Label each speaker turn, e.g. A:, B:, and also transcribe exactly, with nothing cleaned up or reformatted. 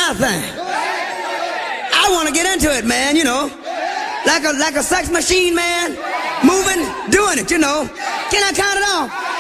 A: my thing. I want to get into it, man, you know. Like a, like a sex machine, man. Moving, doing it, you know. Can I count it off?